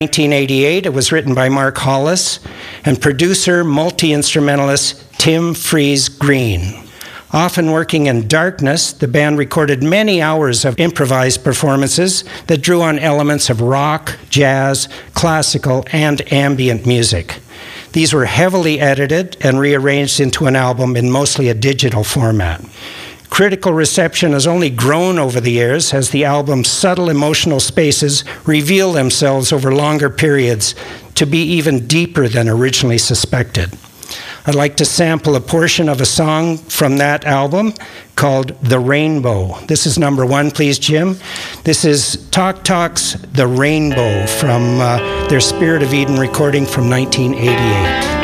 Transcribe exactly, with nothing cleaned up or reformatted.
nineteen eighty-eight, it was written by Mark Hollis and producer, multi-instrumentalist Tim Freeze Green. Often working in darkness, the band recorded many hours of improvised performances that drew on elements of rock, jazz, classical, and ambient music. These were heavily edited and rearranged into an album in mostly a digital format. Critical reception has only grown over the years as the album's subtle emotional spaces reveal themselves over longer periods to be even deeper than originally suspected. I'd like to sample a portion of a song from that album called The Rainbow. This is number one, please, Jim. This is Talk Talk's The Rainbow from uh, their Spirit of Eden recording from nineteen eighty-eight.